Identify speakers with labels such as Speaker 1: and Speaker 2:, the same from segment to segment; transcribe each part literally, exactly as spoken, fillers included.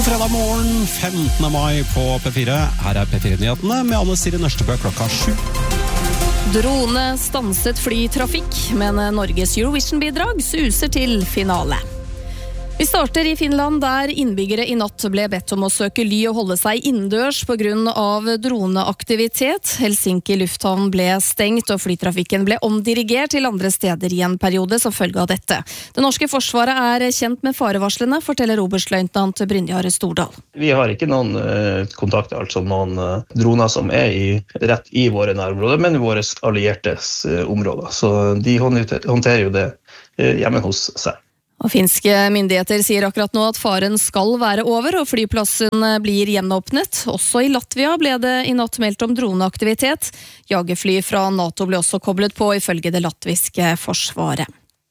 Speaker 1: fredag morgen, femtende mai på P fire. Her er P fire-nyhetene med Anne Siri Nørstebø klokka sju.
Speaker 2: Drone stanset flytrafikk, men Norges Eurovision-bidrag suser til finale. Vi starter i Finland, der innbyggere i natt ble bedt om å søke ly og holde seg innendørs på grunn av droneaktivitet. Helsinki lufthavn ble stengt, og flytrafikken ble omdirigert til andre steder i en periode som følge av dette. Det norske forsvaret er kjent med farevarslene, forteller oberstløytnant Brynjar Stordal.
Speaker 3: Vi har ikke noen uh, kontakt, altså noen uh, droner som er i, rett i våre nærområder, men i våre alliertes uh, områder. Så de håndterer jo det uh, hjemme hos seg.
Speaker 2: Og finske myndigheter sier akkurat nå at faren skal være over, og flyplassen blir gjenåpnet. Også i Latvia ble det i natt meldt om droneaktivitet. Jagerfly fra NATO ble også koblet på, ifølge det latviske forsvaret.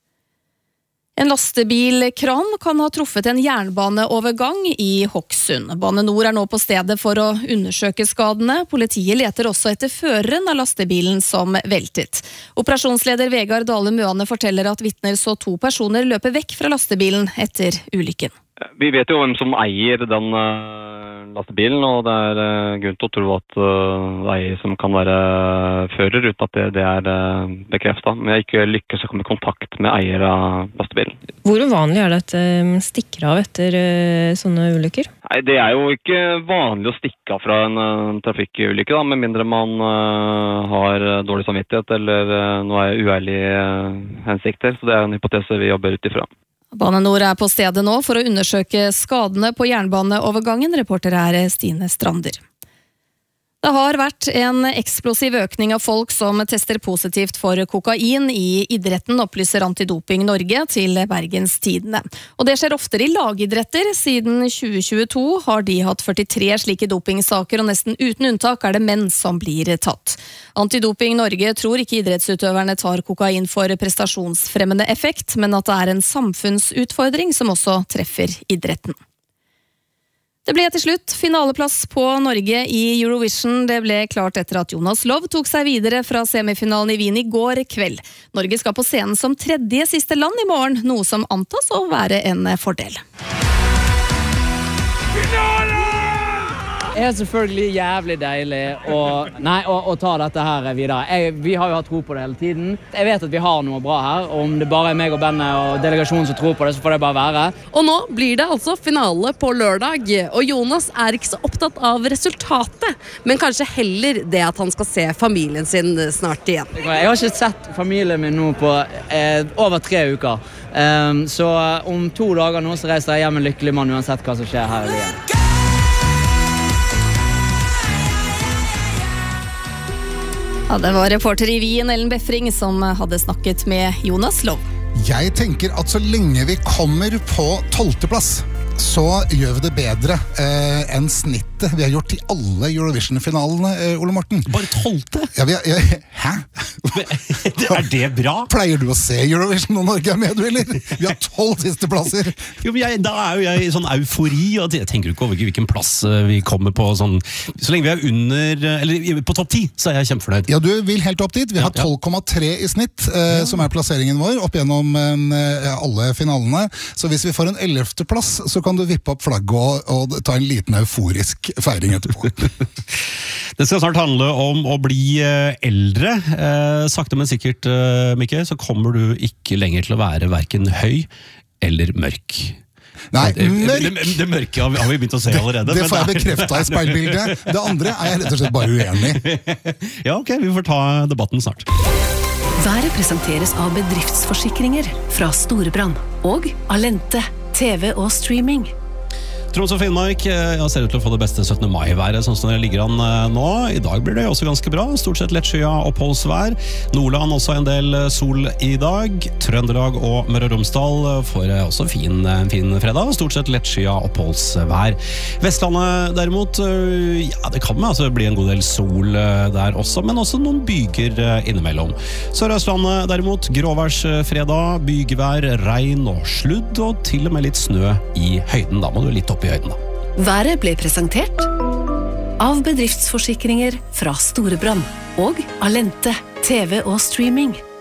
Speaker 2: En lastebilkran kan ha truffet en jernbaneovergang i Hokksund. Bane Nor er nå på stedet for å undersøke skadene. Politiet leter også etter føreren av lastebilen som veltet. Operasjonsleder Vegard Dale Møane forteller at vitner så to personer løpe vekk fra lastebilen etter ulykken.
Speaker 4: Vi vet jo hvem som eier den uh, lastebilen, og det er uh, grunn til å tro at uh, det er eier som kan være fører, uten at det, det er uh, bekreftet. Men jeg har ikke lykkes å komme i kontakt med eier av lastebilen.
Speaker 5: Hvor vanlig er det at uh, stikker av etter uh, sånne ulykker?
Speaker 4: Nei, det er jo ikke vanlig å stikke av fra en uh, trafikkulykke, da, med mindre man uh, har dårlig samvittighet eller uh, noe uærlige uh, hensikter. Så det er en hypotese vi jobber ut ifra.
Speaker 2: Bane Nor er på stedet nå for å undersøke skadene på jernbaneovergangen. Reporter er Stine Strander. Det har vært en eksplosiv økning av folk som tester positivt for kokain i idretten, opplyser Antidoping Norge til Bergens Tidende. Og det skjer oftere i lagidretter. Siden tjue tjueto har de hatt førtitre slike dopingsaker, og nesten uten unntak er det menn som blir tatt. Antidoping Norge tror ikke idrettsutøverne tar kokain for prestasjonsfremmende effekt, men at det er en samfunnsutfordring som også treffer idretten. Det ble til slutt finaleplass på Norge i Eurovision. Det ble klart etter at Jonas Love tok seg videre fra semifinalen i Wien i går kveld. Norge skal på scenen som tredje siste land i morgen, noe som antas å være en fordel.
Speaker 6: Det er selvfølgelig jævlig deilig å, nei, å, å ta dette her videre. Jeg, vi har jo hatt tro på det hele tiden. Jeg vet at vi har noe bra her, og om det bare er meg og bandet og delegasjonen som tror på det, så får det bare være.
Speaker 7: Og nå blir det altså finale på lørdag, og Jonas er ikke så opptatt av resultatet, men kanskje heller det at han skal se familien sin snart igjen.
Speaker 6: Jeg har ikke sett familien min nå på eh, over tre uker, um, så om to dager nå så reiser jeg hjem en lykkelig mann uansett hva som skjer her i Wien.
Speaker 2: Ja, det var reporter i Wien, Ellen Befring, som hadde snakket med Jonas Love.
Speaker 8: Jeg tenker at så lenge vi kommer på tolvte plass, så gjør vi det bedre eh, enn snittet vi har gjort i alle Eurovision-finalene, eh, Ole Morten.
Speaker 1: Bare tolvte?
Speaker 8: Ja, vi har, ja, hæ?
Speaker 1: Er det bra?
Speaker 8: Pleier du å se Eurovision når Norge er med, du, eller? Vi har tolv siste plasser.
Speaker 1: Jo, men jeg, da er jo jeg i sånn eufori, og jeg tenker ikke over hvilken plass vi kommer på. Sånn, så lenge vi er under, eller på topp ti, så er jeg kjempefornøyd.
Speaker 8: Ja, du vil helt opp dit. Vi har tolv komma tre i snitt, eh, ja. som er plasseringen vår, opp gjennom eh, alle finalene. Så hvis vi får en ellevte plass, så kan du vippe opp flagget og, og ta en liten euforisk feiring etterpå.
Speaker 1: Det skal snart handle om å bli eldre. Eh, sakte, men sikkert, eh, Mikke, så kommer du ikke lenger til å være hverken høy eller mørk.
Speaker 8: Nei,
Speaker 1: det,
Speaker 8: mørk!
Speaker 1: Det, det, det mørke har vi, har vi begynt å se allerede.
Speaker 8: Det, det får jeg bekreftet i speilbildet. Det andre er jeg rett og slett bare uenig.
Speaker 1: Ja, ok, vi får ta debatten snart.
Speaker 9: Været presenteres av bedriftsforsikringer fra Storebrand og Alente, T V og streaming.
Speaker 1: Troms og Finnmark ja, ser ut til å få det beste syttende mai-været, sånn som det ligger an nå. I dag blir det også ganske bra, stort sett lettskyet oppholdsvær. Nordland også en del sol i dag. Trøndelag og Møre og Romsdal får også fin, en fin fredag, stort sett lettskyet oppholdsvær. Vestlandet derimot, ja, det kan altså bli en god del sol der også, men også noen byger innimellom. Sør-Østlandet derimot, gråværsfredag, bygevær, regn og sludd, og til og med litt snø i høyden. Da må du litt opp i høyden da.
Speaker 9: Været ble presentert av bedriftsforsikringer fra Storebrand og Alente, T V og streaming.